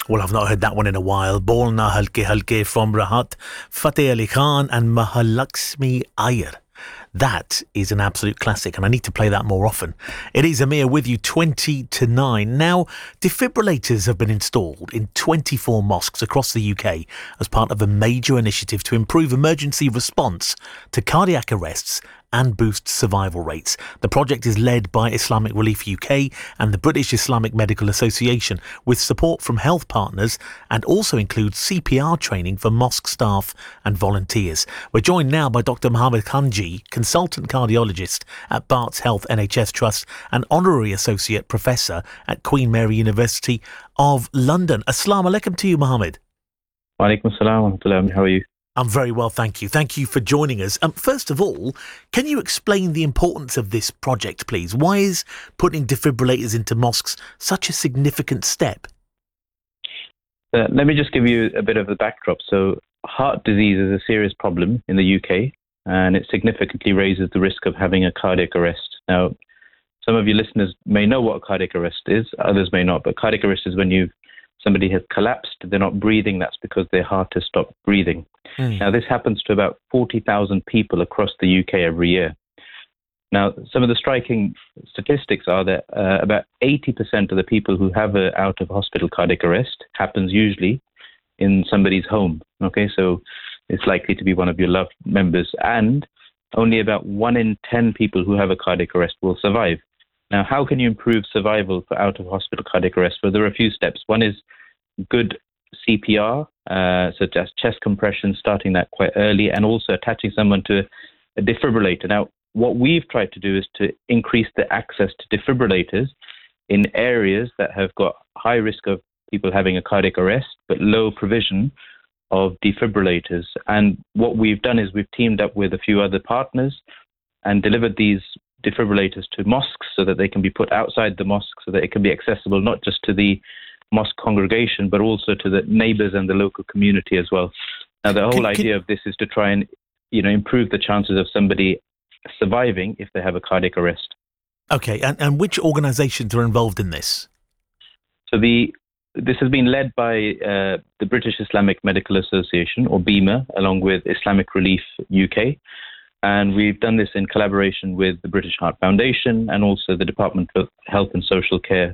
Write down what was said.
Well, I've not heard that one in a while. Bolna Halke Halke from Rahat, Fateh Ali Khan and Mahalaxmi Iyer. That is an absolute classic, and I need to play that more often. It is Amir with you 20 to 9. Now, defibrillators have been installed in 24 mosques across the UK as part of a major initiative to improve emergency response to cardiac arrests and boost survival rates. The project is led by Islamic Relief UK and the British Islamic Medical Association, with support from health partners, and also includes CPR training for mosque staff and volunteers. We're joined now by Dr. Mohammed Khanji, consultant cardiologist at Barts Health NHS Trust and honorary associate professor at Queen Mary University of London. Assalamu alaikum to you, Mohammed. Wa alaikum assalam wa rahmatullah. How are you? I'm very well, thank you. Thank you for joining us. First of all, can you explain the importance of this project, please? Why is putting defibrillators into mosques such a significant step? Let me just give you a bit of the backdrop. So, heart disease is a serious problem in the UK, and it significantly raises the risk of having a cardiac arrest. Now, some of your listeners may know what a cardiac arrest is, others may not, but cardiac arrest is when somebody has collapsed, they're not breathing, that's because their heart has stopped breathing. Now, this happens to about 40,000 people across the UK every year. Now, some of the striking statistics are that about 80% of the people who have an out-of-hospital cardiac arrest happens usually in somebody's home. Okay, so it's likely to be one of your loved members, and only about 1 in 10 people who have a cardiac arrest will survive. Now, how can you improve survival for out-of-hospital cardiac arrest? Well, there are a few steps. One is good CPR, such as chest compression, starting that quite early, and also attaching someone to a defibrillator. Now, what we've tried to do is to increase the access to defibrillators in areas that have got high risk of people having a cardiac arrest, but low provision of defibrillators. And what we've done is we've teamed up with a few other partners and delivered these defibrillators to mosques so that they can be put outside the mosque, so that it can be accessible not just to the mosque congregation, but also to the neighbours and the local community as well. Now, the whole idea of this is to try and, improve the chances of somebody surviving if they have a cardiac arrest. Okay, and which organisations are involved in this? So this has been led by the British Islamic Medical Association, or BIMA, along with Islamic Relief UK. And we've done this in collaboration with the British Heart Foundation and also the Department of Health and Social Care,